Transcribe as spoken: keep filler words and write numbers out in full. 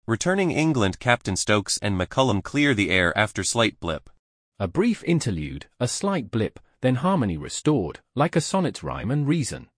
Returning England, Captain Stokes and McCullum clear the air after slight blip. A brief interlude, a slight blip, then harmony restored, like a sonnet's rhyme and reason.